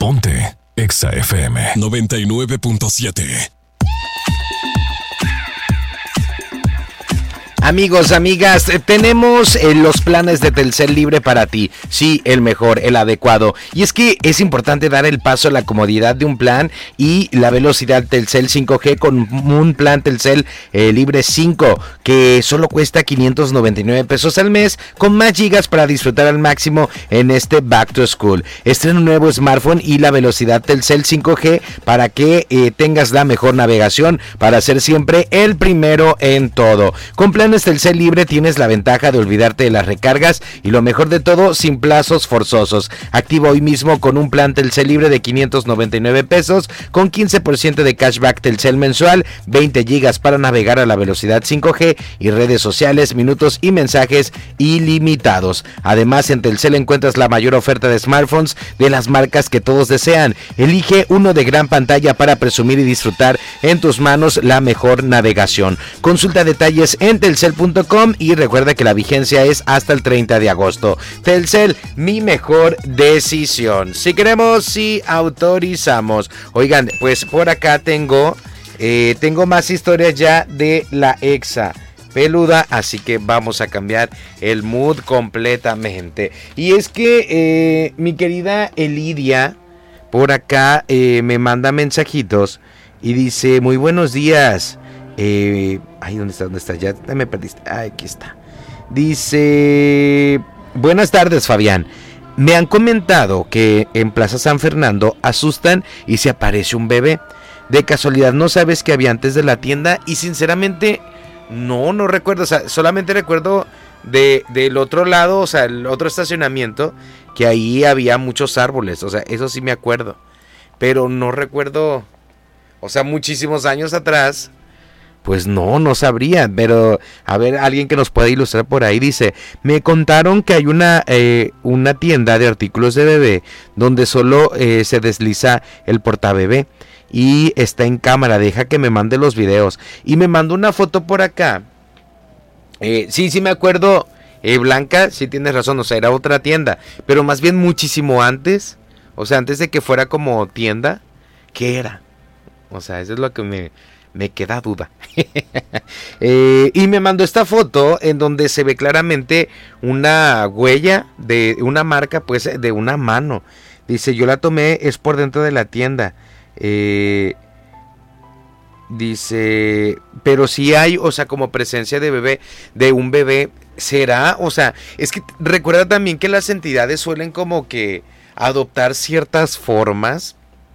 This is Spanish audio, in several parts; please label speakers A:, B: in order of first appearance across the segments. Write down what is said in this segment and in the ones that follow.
A: Ponte Exa FM 99.7.
B: Amigos, amigas, tenemos los planes de Telcel libre para ti. Sí, el mejor, el adecuado. Y es que es importante dar el paso a la comodidad de un plan y la velocidad Telcel 5G con un plan Telcel libre 5 que solo cuesta 599 pesos al mes con más gigas para disfrutar al máximo en este Back to School. Estrena un nuevo smartphone y la velocidad Telcel 5G para que tengas la mejor navegación para ser siempre el primero en todo. Con planes Telcel libre tienes la ventaja de olvidarte de las recargas y lo mejor de todo, sin plazos forzosos. Activa hoy mismo con un plan Telcel libre de 599 pesos con 15% de cashback Telcel mensual, 20 gigas para navegar a la velocidad 5G y redes sociales, minutos y mensajes ilimitados. Además, en Telcel encuentras la mayor oferta de smartphones de las marcas que todos desean. Elige uno de gran pantalla para presumir y disfrutar en tus manos la mejor navegación. Consulta detalles en Telcel.com y recuerda que la vigencia es hasta el 30 de agosto. Telcel, mi mejor decisión. Si queremos, si autorizamos. Oigan, pues por acá tengo más historias ya de la Exa peluda, así que vamos a cambiar el mood completamente. Y es que mi querida Elidia por acá me manda mensajitos y dice: muy buenos días. ¿Dónde está? Ya me perdiste. Aquí está. Dice: buenas tardes, Fabián. Me han comentado que en Plaza San Fernando asustan y se aparece un bebé. De casualidad, ¿no sabes qué había antes de la tienda? Y sinceramente, no recuerdo. O sea, solamente recuerdo del otro lado, o sea, el otro estacionamiento, que ahí había muchos árboles. O sea, eso sí me acuerdo. Pero no recuerdo, o sea, muchísimos años atrás. Pues no sabría, pero a ver, alguien que nos pueda ilustrar por ahí. Dice: me contaron que hay una tienda de artículos de bebé donde solo se desliza el portabebé y está en cámara, deja que me mande los videos. Y me mandó una foto por acá. Sí me acuerdo, Blanca, sí tienes razón, o sea, era otra tienda, pero más bien muchísimo antes, o sea, antes de que fuera como tienda, ¿qué era? O sea, eso es lo que me queda duda. Y me mandó esta foto en donde se ve claramente una huella de una marca, pues de una mano. Dice: yo la tomé, es por dentro de la tienda. Dice: pero sí hay, o sea, como presencia de bebé, de un bebé. ¿Será? O sea, es que recuerda también que las entidades suelen como que adoptar ciertas formas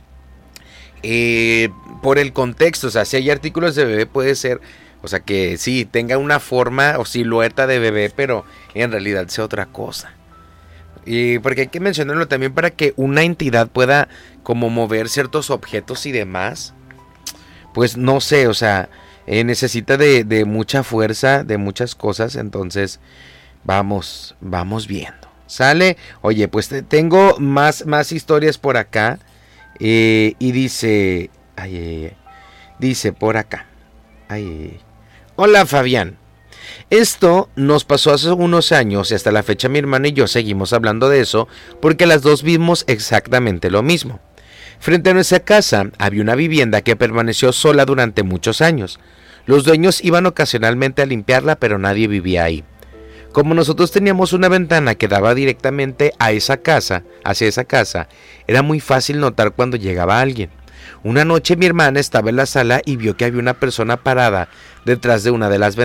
B: por el contexto. O sea, si hay artículos de bebé puede ser, o sea, que sí tenga una forma o silueta de bebé, pero en realidad sea otra cosa. Y porque hay que mencionarlo también para que una entidad pueda como mover ciertos objetos y demás. Pues no sé, o sea, necesita de mucha fuerza, de muchas cosas. Entonces vamos viendo. ¿Sale? Oye, pues tengo más historias por acá. Y dice: dice por acá: hola, Fabián. Esto nos pasó hace unos años y hasta la fecha mi hermana y yo seguimos hablando de eso porque las dos vimos exactamente lo mismo. Frente a nuestra casa había una vivienda que permaneció sola durante muchos años. Los dueños iban ocasionalmente a limpiarla, pero nadie vivía ahí. Como nosotros teníamos una ventana que daba directamente a esa casa, hacia esa casa, era muy fácil notar cuando llegaba alguien. Una noche mi hermana estaba en la sala y vio que había una persona parada detrás de una de las ventanas.